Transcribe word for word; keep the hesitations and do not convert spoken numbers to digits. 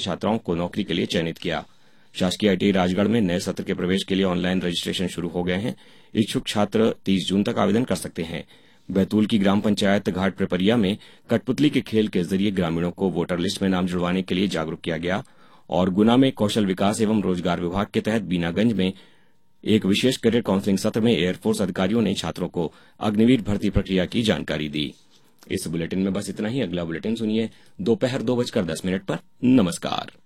छात्राओं को नौकरी के लिए चयनित किया। शासकीय आईटीआई राजगढ़ में नए सत्र के प्रवेश के लिए ऑनलाइन रजिस्ट्रेशन शुरू हो गए हैं। इच्छुक छात्र तीस जून तक आवेदन कर सकते हैं। बैतूल की ग्राम पंचायत घाट पिपरिया में कठपुतली के खेल के जरिए ग्रामीणों को वोटर लिस्ट में नाम जुड़वाने के लिए जागरूक किया गया। और गुना में कौशल विकास एवं रोजगार विभाग के तहत बीनागंज में एक विशेष कैडेट काउंसलिंग सत्र में एयरफोर्स अधिकारियों ने छात्रों को अग्निवीर भर्ती प्रक्रिया की जानकारी दी। इस बुलेटिन में बस इतना ही। अगला बुलेटिन सुनिए दोपहर दो बजकर दस मिनट पर। नमस्कार।